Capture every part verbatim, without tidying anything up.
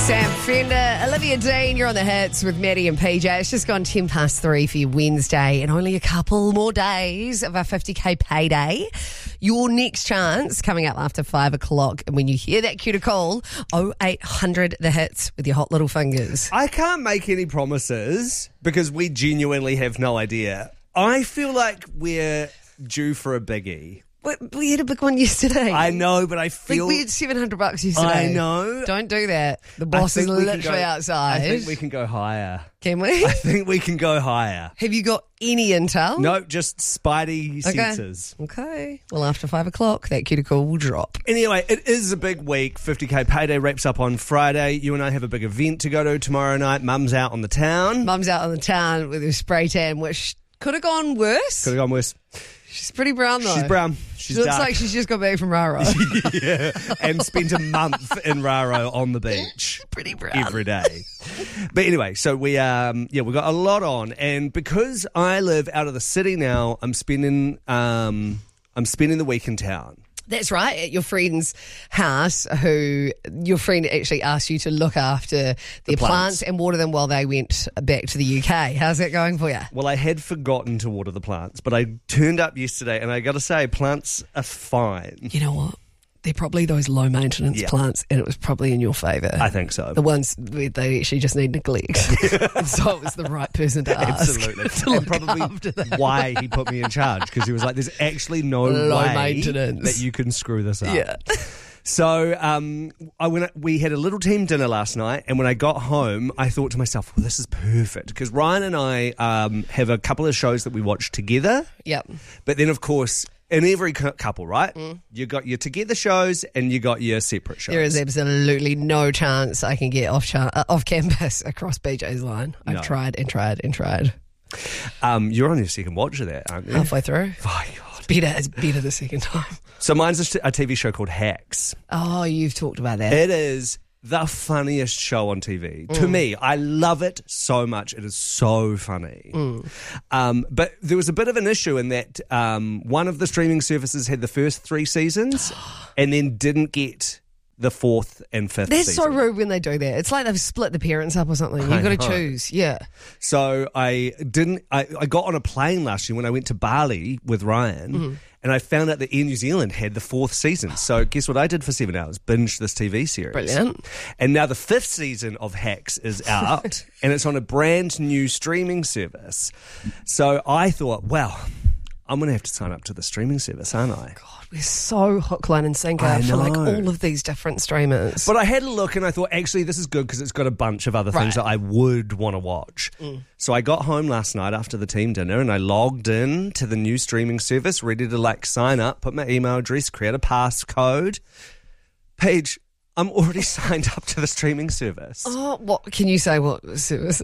Sam Fender, Olivia Dean, you're on the hits with Maddie and P J. It's just gone ten past three for your Wednesday and only a couple more days of our fifty K payday. Your next chance coming up after five o'clock. And when you hear that cue to call, oh eight hundred the hits with your hot little fingers. I can't make any promises because we genuinely have no idea. I feel like we're due for a biggie. But we had a big one yesterday. I know, but I feel... Like we had seven hundred bucks yesterday. I know. Don't do that. The boss is literally go, outside. I think we can go higher. Can we? I think we can go higher. Have you got any intel? No, just spidey okay. senses. Okay. Well, after five o'clock, that cuticle will drop. Anyway, it is a big week. fifty K payday wraps up on Friday. You and I have a big event to go to tomorrow night. Mum's out on the town. Mum's out on the town with her spray tan, which could have gone worse. Could have gone worse. She's pretty brown, though. She's brown. She's she looks dark. like she's just got back from Raro. Yeah, and spent a month in Raro on the beach. Pretty brown. Every day. But anyway, so we um yeah, we got a lot on, and because I live out of the city now, I'm spending um I'm spending the week in town. That's right, at your friend's house, who your friend actually asked you to look after their the plants. plants and water them while they went back to the U K. How's that going for you? Well, I had forgotten to water the plants, but I turned up yesterday, and I got to say, plants are fine. You know what? They're probably those low maintenance yeah. plants, and it was probably in your favour. I think so. The ones where they actually just need neglect. And so it was the right person to ask. Absolutely. To and look probably after that. why he put me in charge, because he was like, there's actually no Low way maintenance. that you can screw this up. Yeah. So um, I went, we had a little team dinner last night, and when I got home, I thought to myself, well, this is perfect, because Ryan and I um, have a couple of shows that we watch together. Yep. But then, of course, in every cu- couple, right, mm. you got your together shows and you got your separate shows. There is absolutely no chance I can get off cha- uh, off campus across B J's line. I've No. tried and tried and tried. Um, you're on your second watch of that, aren't you? Halfway through. Oh, God. Better, it's better the second time. So mine's a, t- a T V show called Hacks. Oh, you've talked about that. It is the funniest show on T V. Mm. To me, I love it so much. It is so funny. Mm. Um, but there was a bit of an issue in that um, one of the streaming services had the first three seasons and then didn't get the fourth and fifth That's season. so rude when they do that. It's like they've split the parents up or something. You've got to choose. Yeah. So I didn't, I, I got on a plane last year when I went to Bali with Ryan. Mm-hmm. And I found out that Air New Zealand had the fourth season. So guess what I did for seven hours? Binged this T V series. Brilliant. And now the fifth season of Hacks is out and it's on a brand new streaming service. So I thought, well, I'm going to have to sign up to the streaming service, aren't I? God, we're so hook, line and sinker I for like know. all of these different streamers. But I had a look and I thought, actually, this is good because it's got a bunch of other things Right. that I would want to watch. Mm. So I got home last night after the team dinner and I logged in to the new streaming service, ready to like sign up, put my email address, create a passcode. Paige, I'm already signed up to the streaming service. Oh, what can you say? What service?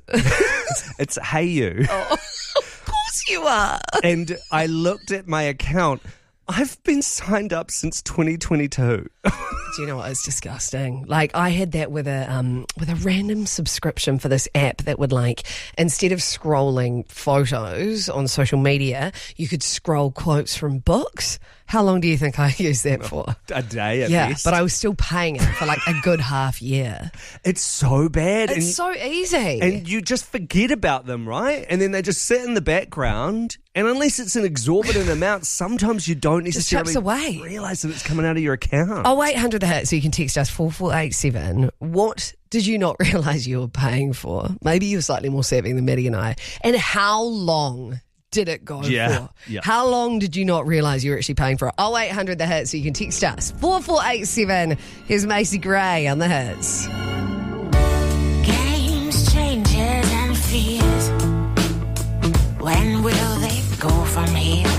It's Hey You. Oh, of course you are. And I looked at my account. I've been signed up since twenty twenty-two. Do you know what? It's disgusting. Like I had that with a um with a random subscription for this app that would like instead of scrolling photos on social media, you could scroll quotes from books. How long do you think I used that for? A day at yeah, best. but I was still paying it for like a good half year. It's so bad. It's and, so easy. And you just forget about them, right? And then they just sit in the background. And unless it's an exorbitant amount, sometimes you don't necessarily chips away. realise that it's coming out of your account. Oh, eight hundred the hit, so you can text us four four eight seven. What did you not realise you were paying for? Maybe you were slightly more savvy than Maddie and I. And how long did it go Yeah, for? yeah. How long did you not realise you were actually paying for it? Oh, eight hundred the hit, so you can text us four four eight seven. Here's Macy Gray on the hits. Games, changes and fears. When will they go from here?